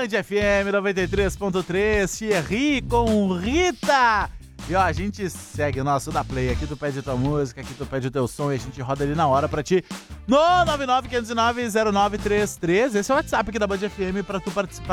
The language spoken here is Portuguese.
Band FM 93.3, Thierry com Rita. E ó, a gente segue o nosso da Play. Aqui tu pede tua música, aqui tu pede o teu som e a gente roda ali na hora pra ti no 995090933. Esse é o WhatsApp aqui da Band FM pra tu participar